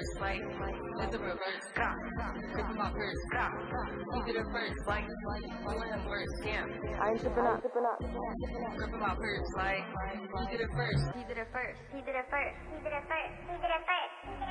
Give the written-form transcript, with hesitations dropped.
first, like, with the reverse, rip him off first, he did it first, like, doing him worse, damn. I ain't tripping up. Rip him off first, like, he did it first. He did it first. He did it first. He did it first. He did it first.